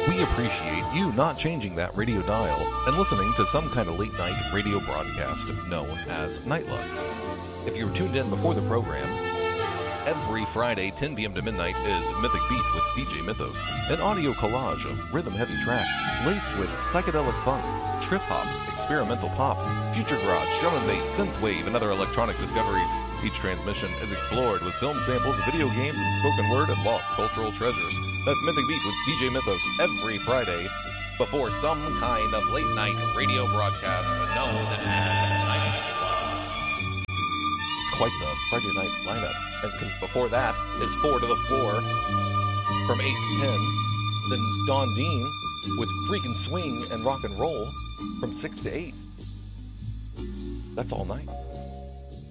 We appreciate you not changing that radio dial and listening to some kind of late night radio broadcast known as Night Lugs. If you're tuned in before the program, every Friday, 10 p.m. to midnight, is Mythic Beat with DJ Mythos, an audio collage of rhythm-heavy tracks laced with psychedelic funk, trip-hop, experimental pop, future garage, drum and bass, synthwave, and other electronic discoveries. Each transmission is explored with film samples, video games, and spoken word and lost cultural treasures. That's Mythic Beat with DJ Mythos every Friday before some kind of late-night radio broadcast known as Night Lugs. Quite the Friday night lineup. And before that is 4 to the Floor from 8 to 10. Then Don Dean with Freakin' Swing and Rock and Roll from 6 to 8. That's all night.